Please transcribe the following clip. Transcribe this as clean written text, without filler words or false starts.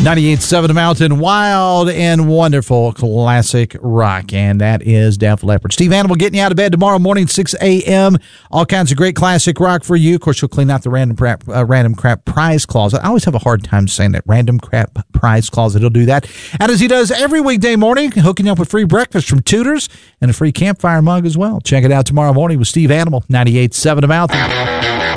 98.7 The Mountain, wild and wonderful classic rock, and that is Def Leppard. Steve Animal getting you out of bed tomorrow morning, 6 a.m. All kinds of great classic rock for you. Of course, you'll clean out the random crap prize closet. I always have a hard time saying that. Random crap prize closet. He'll do that. And as he does every weekday morning, hooking you up with free breakfast from Tudors and a free campfire mug as well. Check it out tomorrow morning with Steve Animal, 98.7 The Mountain.